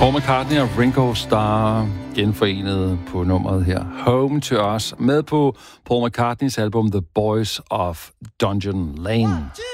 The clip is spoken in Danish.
Paul McCartney og Ringo Starr genforenet på nummeret her. Home to Us, med på Paul McCartneys album The Boys of Dungeon Lane. 1, 2,